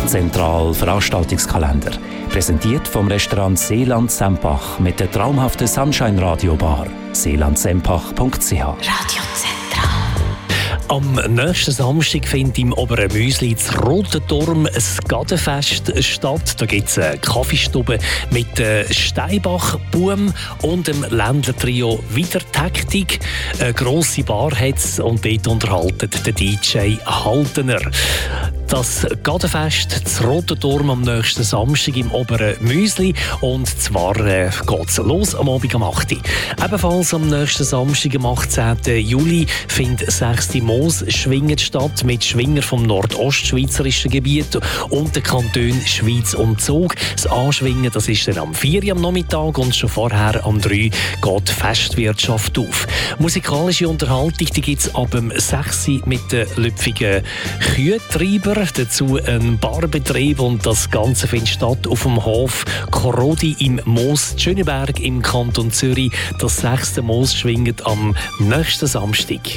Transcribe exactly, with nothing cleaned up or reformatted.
Zentral Veranstaltungskalender. Präsentiert vom Restaurant Seeland Sempach mit der traumhaften Sunshine Radio Bar. seeland sempach punkt c h. Radio Zentral. Am nächsten Samstag findet im Oberen Müsli das Rote Turm ein Gadenfest statt. Da gibt es eine Kaffeestube mit der Steinbach, Buhm und dem Ländler-Trio Wieder Taktik. Eine grosse Bar hat es und dort unterhalten der D J Haltener. Das Gadenfest, das Rote Turm am nächsten Samstag im Oberen Müsli. Und zwar äh, geht es los am Abend um acht Uhr. Ebenfalls am nächsten Samstag, am achtzehnten Juli, findet sechste Moos-Schwingen statt mit Schwinger vom nordostschweizerischen Gebiet und den Kantonen Schweiz und Zug. Das Anschwingen, das ist dann am vier Uhr am Nachmittag und schon vorher am drei Uhr geht die Festwirtschaft auf. Musikalische Unterhaltung gibt es ab dem sechs Uhr mit den lüpfigen Kühtreiber. Dazu ein Barbetrieb und das Ganze findet statt auf dem Hof Korodi im Moos Schöneberg im Kanton Zürich. Das sechste Moos schwingt am nächsten Samstag.